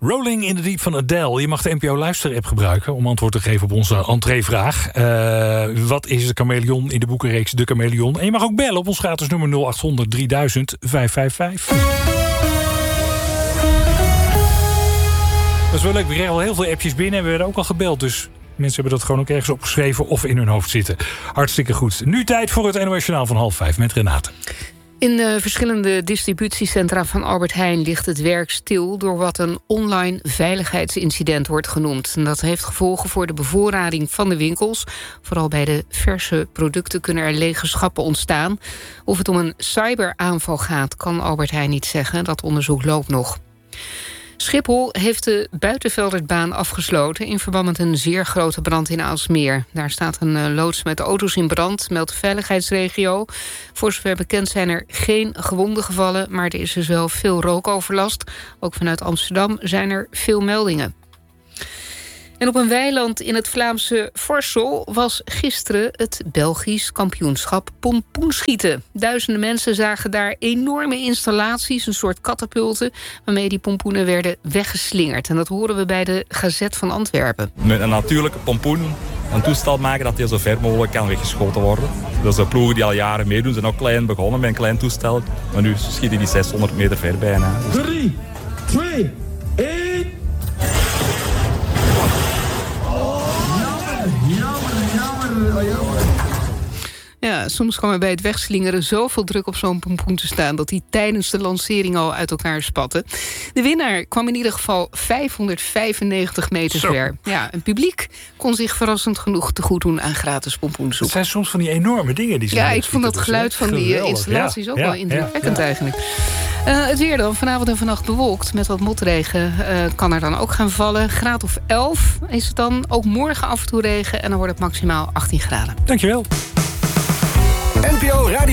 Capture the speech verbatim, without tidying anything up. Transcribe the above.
Rolling in the Deep van Adele. Je mag de N P O Luister-app gebruiken om antwoord te geven op onze entreevraag. Uh, wat is de chameleon in de boekenreeks De Chameleon? En je mag ook bellen op ons gratis nummer nul acht honderd drieduizend vijf vijf vijf. Dat is wel leuk. We krijgen al heel veel appjes binnen en we werden ook al gebeld. Dus mensen hebben dat gewoon ook ergens opgeschreven of in hun hoofd zitten. Hartstikke goed. Nu tijd voor het N O S Journaal van half vijf met Renate. In de verschillende distributiecentra van Albert Heijn ligt het werk stil door wat een online veiligheidsincident wordt genoemd. En dat heeft gevolgen voor de bevoorrading van de winkels. Vooral bij de verse producten kunnen er lege schappen ontstaan. Of het om een cyberaanval gaat, kan Albert Heijn niet zeggen. Dat onderzoek loopt nog. Schiphol heeft de Buitenveldertbaan afgesloten in verband met een zeer grote brand in Aalsmeer. Daar staat een loods met auto's in brand, meldt de veiligheidsregio. Voor zover bekend zijn er geen gewonden gevallen, maar er is dus wel veel rookoverlast. Ook vanuit Amsterdam zijn er veel meldingen. En op een weiland in het Vlaamse Vorsel was gisteren het Belgisch kampioenschap pompoenschieten. Duizenden mensen zagen daar enorme installaties, een soort katapulten, waarmee die pompoenen werden weggeslingerd. En dat horen we bij de Gazette van Antwerpen. Met een natuurlijke pompoen een toestel maken dat die zo ver mogelijk kan weggeschoten worden. Dat zijn ploegen die al jaren meedoen, zijn ook klein begonnen met een klein toestel. Maar nu schieten die zeshonderd meter ver bijna. drie, twee, één... Ja, soms kwam er bij het wegslingeren zoveel druk op zo'n pompoen te staan dat hij tijdens de lancering al uit elkaar spatte. De winnaar kwam in ieder geval vijfhonderdvijfennegentig meter Zo. ver. Ja, het publiek kon zich verrassend genoeg te goed doen aan gratis pompoensoep. Het zijn soms van die enorme dingen die ze Ja, ik vond dat geluid van die uh, installaties ja, ook ja, wel indrukwekkend ja, ja. eigenlijk. Uh, het weer dan, vanavond en vannacht bewolkt met wat motregen. Uh, kan er dan ook gaan vallen. Graad of elf is het dan. Ook morgen af en toe regen en dan wordt het maximaal achttien graden. Dankjewel. N P O Radio